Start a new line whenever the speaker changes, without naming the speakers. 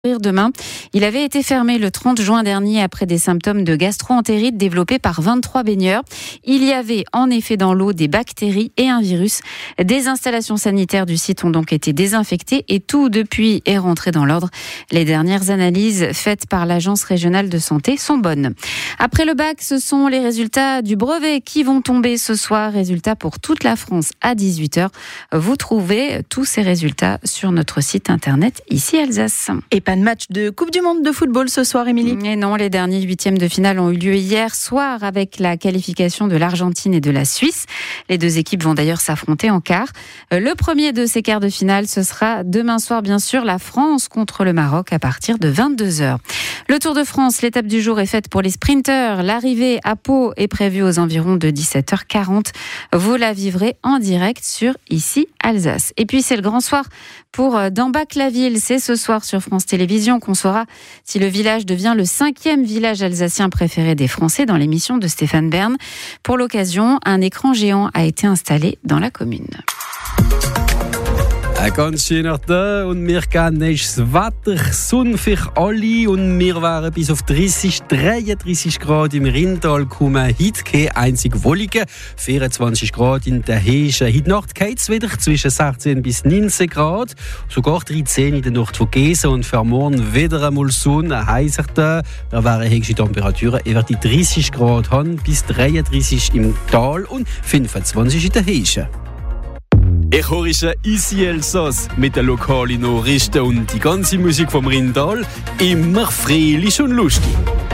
Demain. Il avait été fermé le 30 juin dernier après des symptômes de gastro-entérite développés par 23 baigneurs. Il y avait en effet dans l'eau des bactéries et un virus. Des installations sanitaires du site ont donc été désinfectées et tout depuis est rentré dans l'ordre. Les dernières analyses faites par l'Agence régionale de santé sont bonnes. Après le bac, ce sont les résultats du brevet qui vont tomber ce soir. Résultats pour toute la France à 18h. Vous trouvez tous ces résultats sur notre site internet ici Alsace.
Et pas de match de Coupe du Monde de football ce soir, Émilie.
Et non, les derniers huitièmes de finale ont eu lieu hier soir avec la qualification de l'Argentine et de la Suisse. Les deux équipes vont d'ailleurs s'affronter en quart. Le premier de ces quarts de finale, ce sera demain soir, bien sûr, la France contre le Maroc à partir de 22h. Le Tour de France, l'étape du jour est faite pour les sprinteurs. L'arrivée à Pau est prévue aux environs de 17h40. Vous la vivrez en direct sur ici Alsace. Et puis c'est le grand soir pour Dambach-la-Ville. C'est ce soir sur France Télévisions qu'on saura si le village devient le 5e village alsacien préféré des Français dans l'émission de Stéphane Bern. Pour l'occasion, un écran géant a été installé dans la commune.
Ein ganz schöner Tag und wir nächstes Wetter, Sonne für alle und wir wären bis auf 33 Grad im Rheintal gekommen. Heute keine einzige Wolke, 24 Grad in der Heeschen. Heute Nacht geht es wieder zwischen 16 bis 19 Grad, sogar 13 in der Nacht von Gesa und für morgen wieder einmal Sonne, heißer Tag. Da wären höchste Temperaturen über die 30 Grad haben, bis 33 im Tal und 25 in der Heeschen. Ich höre ici Elsass mit den lokalen Nachrichten und die ganze Musik vom Rheintal. Immer fröhlich und lustig.